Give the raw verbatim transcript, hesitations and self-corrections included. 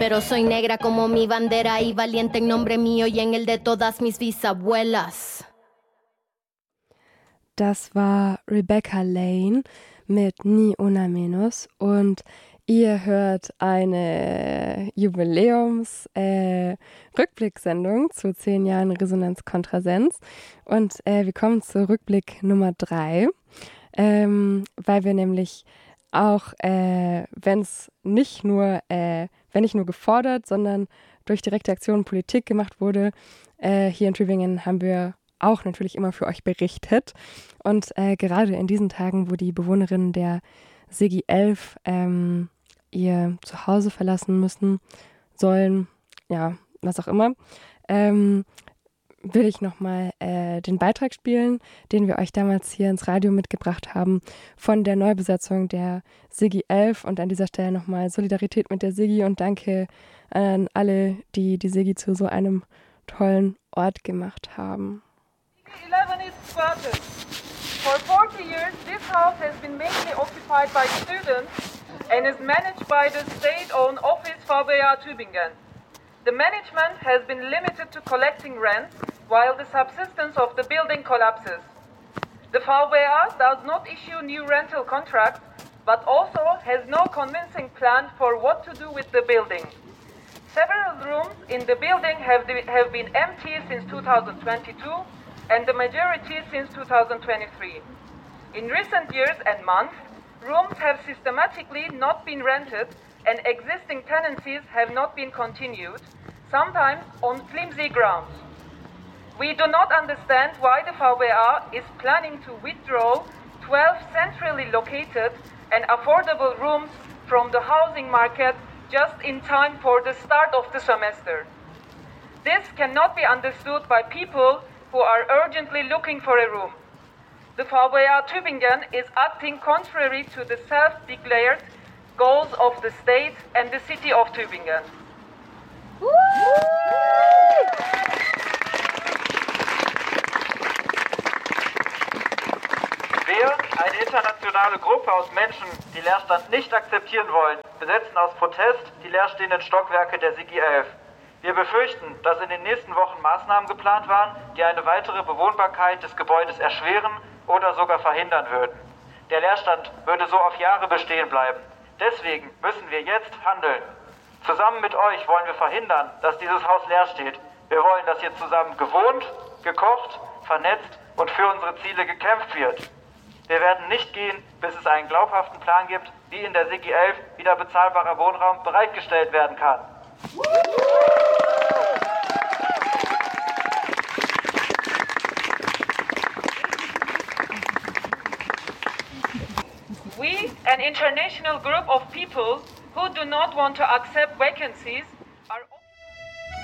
pero soy negra como mi bandera y valiente en nombre mío y en el de todas mis bisabuelas. Das war Rebecca Lane mit Ni Una Menos und ihr hört eine Jubiläums-Rückblicksendung äh, zu zehn Jahren Resonanz Kontrasens und äh, wir kommen zu Rückblick Nummer drei, ähm, weil wir nämlich auch, äh, wenn es nicht nur, äh, wenn nicht nur gefordert, sondern durch direkte Aktion Politik gemacht wurde, äh, hier in Tübingen haben wir auch natürlich immer für euch berichtet. Und äh, gerade in diesen Tagen, wo die Bewohnerinnen der Sigi elf ähm, ihr Zuhause verlassen müssen, sollen, ja, was auch immer, ähm, will ich nochmal äh, den Beitrag spielen, den wir euch damals hier ins Radio mitgebracht haben, von der Neubesetzung der Sigi elf. Und an dieser Stelle nochmal Solidarität mit der Sigi und danke an alle, die die Sigi zu so einem tollen Ort gemacht haben. eleven is Spartan. For forty years, this house has been mainly occupied by students and is managed by the state-owned office V B A Tübingen. The management has been limited to collecting rent while the subsistence of the building collapses. The V B A does not issue new rental contracts, but also has no convincing plan for what to do with the building. Several rooms in the building have, have been empty since two thousand twenty-two, and the majority since two thousand twenty-three. In recent years and months, rooms have systematically not been rented and existing tenancies have not been continued, sometimes on flimsy grounds. We do not understand why the V B A is planning to withdraw twelve centrally located and affordable rooms from the housing market just in time for the start of the semester. This cannot be understood by people who are urgently looking for a room. The V B A Tübingen is acting contrary to the self-declared goals of the state and the city of Tübingen. Wir, eine internationale Gruppe aus Menschen, die Leerstand nicht akzeptieren wollen, besetzen aus Protest die leerstehenden Stockwerke der Sigi elf. Wir befürchten, dass in den nächsten Wochen Maßnahmen geplant waren, die eine weitere Bewohnbarkeit des Gebäudes erschweren oder sogar verhindern würden. Der Leerstand würde so auf Jahre bestehen bleiben. Deswegen müssen wir jetzt handeln. Zusammen mit euch wollen wir verhindern, dass dieses Haus leer steht. Wir wollen, dass hier zusammen gewohnt, gekocht, vernetzt und für unsere Ziele gekämpft wird. Wir werden nicht gehen, bis es einen glaubhaften Plan gibt, wie in der Sigi elf wieder bezahlbarer Wohnraum bereitgestellt werden kann. We, an international group of people who do not want to accept vacancies,